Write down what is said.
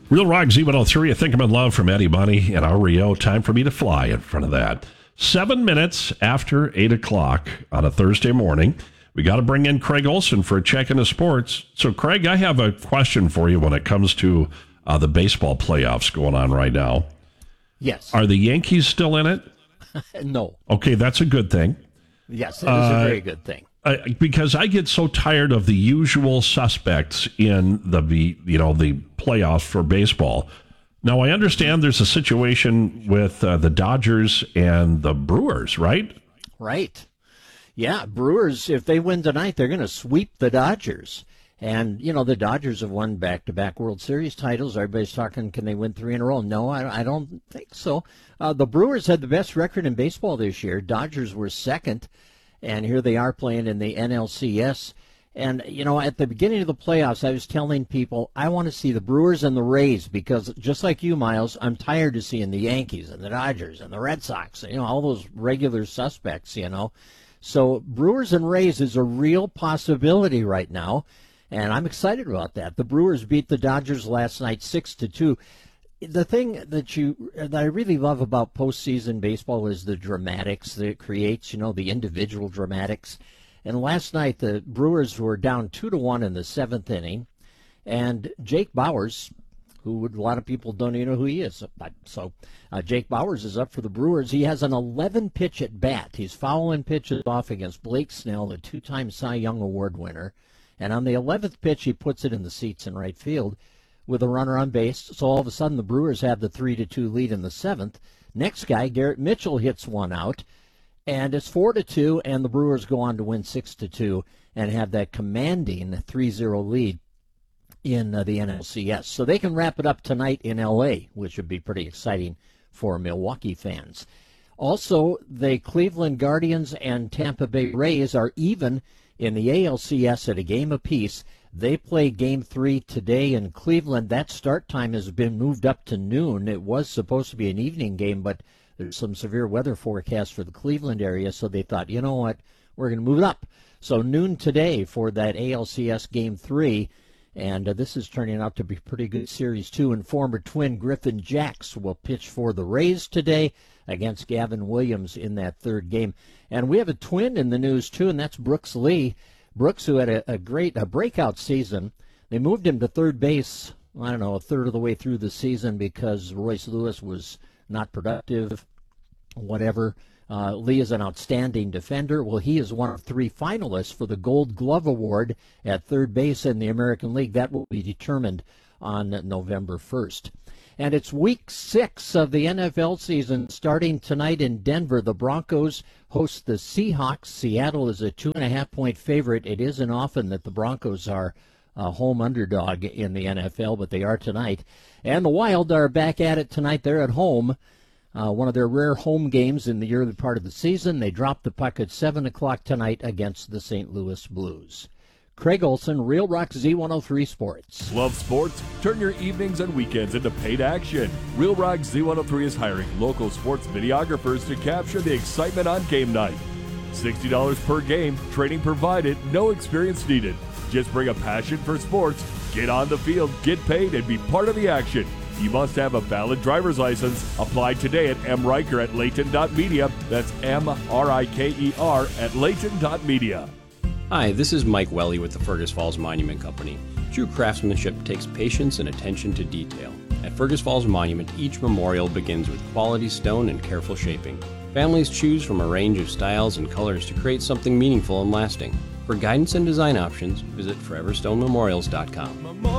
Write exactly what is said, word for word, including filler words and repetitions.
Real Rock Z one oh three, I Think I'm in Love from Eddie Money and R E O. Time for me to fly in front of that. Seven minutes after eight o'clock on a Thursday morning, we got to bring in Craig Olson for a check into sports. So, Craig, I have a question for you when it comes to uh, the baseball playoffs going on right now. Yes. Are the Yankees still in it? No. Okay, that's a good thing. Yes, it is uh, a very good thing. Uh, because I get so tired of the usual suspects in the, you know, the playoffs for baseball. Now, I understand there's a situation with uh, the Dodgers and the Brewers, right? Right. Yeah, Brewers, if they win tonight, they're going to sweep the Dodgers. And, you know, the Dodgers have won back-to-back World Series titles. Everybody's talking, can they win three in a row? No, I, I don't think so. Uh, the Brewers had the best record in baseball this year. Dodgers were second. And here they are playing in the N L C S. And, you know, at the beginning of the playoffs, I was telling people, I want to see the Brewers and the Rays because, just like you, Miles, I'm tired of seeing the Yankees and the Dodgers and the Red Sox, you know, all those regular suspects, you know. So Brewers and Rays is a real possibility right now, and I'm excited about that. The Brewers beat the Dodgers last night six to two. The thing that you that I really love about postseason baseball is the dramatics that it creates, you know, the individual dramatics. And last night the Brewers were down two to one in the seventh inning, and Jake Bauers, who would, a lot of people don't even know who he is. So uh, Jake Bauers is up for the Brewers. He has an eleven pitch at bat. He's fouling pitches off against Blake Snell, the two-time Cy Young Award winner. And on the eleventh pitch, he puts it in the seats in right field with a runner on base. So all of a sudden, the Brewers have the three to two lead in the seventh. Next guy, Garrett Mitchell, hits one out, and it's four to two, and the Brewers go on to win six to two and have that commanding three zero lead in uh, the N L C S. So they can wrap it up tonight in L A, which would be pretty exciting for Milwaukee fans. Also, the Cleveland Guardians and Tampa Bay Rays are even in the A L C S at a game apiece. They play game three today in Cleveland. That start time has been moved up to noon. It was supposed to be an evening game, but there's some severe weather forecast for the Cleveland area, so they thought, you know what, we're going to move it up. So noon today for that A L C S game three, and uh, this is turning out to be a pretty good series, too. And former Twin Griffin Jacks will pitch for the Rays today against Gavin Williams in that third game. And we have a Twin in the news, too, and that's Brooks Lee. Brooks, who had a, a great a breakout season. They moved him to third base, I don't know, a third of the way through the season because Royce Lewis was not productive, whatever. Uh, Lee is an outstanding defender. Well, he is one of three finalists for the Gold Glove Award at third base in the American League. That will be determined on November first. And it's week six of the N F L season starting tonight in Denver. The Broncos host the Seahawks. Seattle is a two and a half point favorite. It isn't often that the Broncos are a home underdog in the N F L, but they are tonight. And the Wild are back at it tonight. They're at home. Uh, one of their rare home games in the early part of the season. They drop the puck at seven o'clock tonight against the Saint Louis Blues. Craig Olson, Real Rock Z one oh three Sports. Love sports? Turn your evenings and weekends into paid action. Real Rock Z one oh three is hiring local sports videographers to capture the excitement on game night. sixty dollars per game, training provided, no experience needed. Just bring a passion for sports, get on the field, get paid, and be part of the action. You must have a valid driver's license. Apply today at M. Riker at Layton dot media. That's M R I K E R at Layton dot media. Hi, this is Mike Welly with the Fergus Falls Monument Company. True craftsmanship takes patience and attention to detail. At Fergus Falls Monument, each memorial begins with quality stone and careful shaping. Families choose from a range of styles and colors to create something meaningful and lasting. For guidance and design options, visit forever stone memorials dot com.